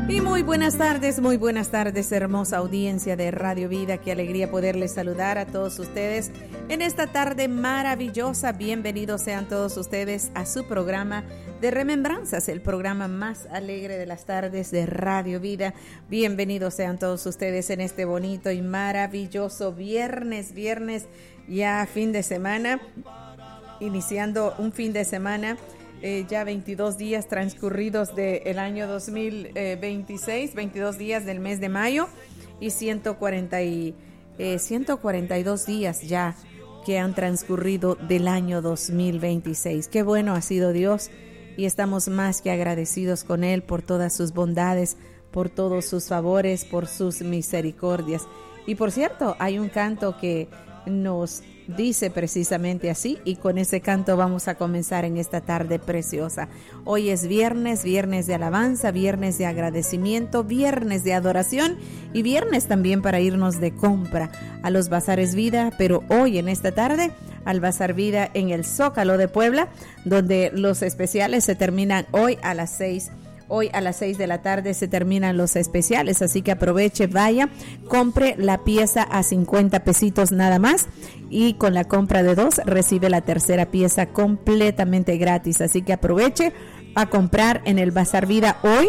Y muy buenas tardes, hermosa audiencia de Radio Vida. Qué alegría poderles saludar a todos ustedes en esta tarde maravillosa. Bienvenidos sean todos ustedes a su programa de Remembranzas, el programa más alegre de las tardes de Radio Vida. Bienvenidos sean todos ustedes en este bonito y maravilloso viernes, ya fin de semana, iniciando un fin de semana. Ya 22 días transcurridos del año 2026, 22 días del mes de mayo y 142 días ya que han transcurrido del año 2026. Qué bueno ha sido Dios y estamos más que agradecidos con Él por todas sus bondades, por todos sus favores, por sus misericordias. Y por cierto, hay un canto que nos dice precisamente así, y con ese canto vamos a comenzar en esta tarde preciosa. Hoy es viernes de alabanza, viernes de agradecimiento, viernes de adoración y viernes también para irnos de compra a los Bazares Vida, pero hoy en esta tarde al Bazar Vida en el Zócalo de Puebla, donde los especiales se terminan hoy a las 6. Hoy a las 6 de la tarde se terminan los especiales, así que aproveche, vaya, compre la pieza a 50 pesitos nada más y con la compra de 2 recibe la tercera pieza completamente gratis, así que aproveche a comprar en el Bazar Vida hoy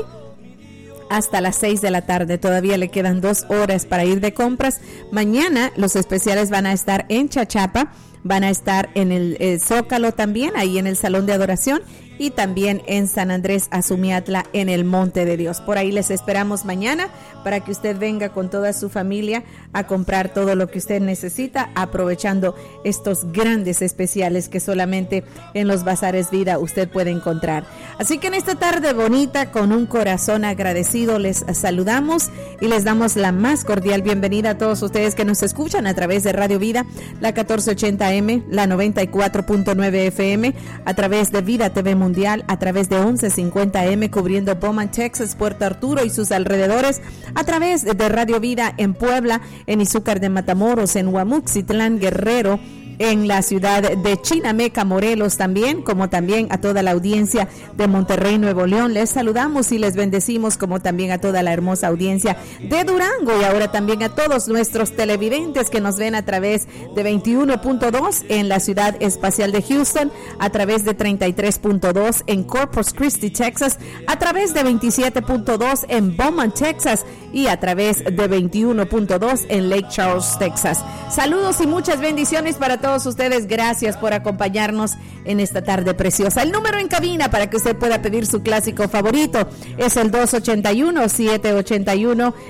hasta las 6 de la tarde. Todavía le quedan 2 horas para ir de compras. Mañana los especiales van a estar en Chachapa, van a estar en el Zócalo también, ahí en el Salón de Adoración, y también en San Andrés Azumiatla en el Monte de Dios. Por ahí les esperamos mañana para que usted venga con toda su familia a comprar todo lo que usted necesita, aprovechando estos grandes especiales que solamente en los Bazares Vida usted puede encontrar. Así que en esta tarde bonita, con un corazón agradecido, les saludamos y les damos la más cordial bienvenida a todos ustedes que nos escuchan a través de Radio Vida, la 1480M, la 94.9 FM, a través de Vida TV Mundial, a través de 1150M cubriendo Beaumont, Texas, Puerto Arturo y sus alrededores, a través de Radio Vida en Puebla, en Izúcar de Matamoros, en Huamuxitlán, Guerrero, en la ciudad de Chinameca, Morelos también, como también a toda la audiencia de Monterrey, Nuevo León. Les saludamos y les bendecimos, como también a toda la hermosa audiencia de Durango y ahora también a todos nuestros televidentes que nos ven a través de 21.2 en la ciudad espacial de Houston, a través de 33.2 en Corpus Christi, Texas, a través de 27.2 en Beaumont, Texas y a través de 21.2 en Lake Charles, Texas. Saludos y muchas bendiciones para todos ustedes. Gracias por acompañarnos en esta tarde preciosa. El número en cabina para que usted pueda pedir su clásico favorito es el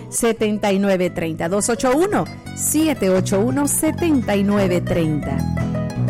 281-781-7930. 281-781-7930.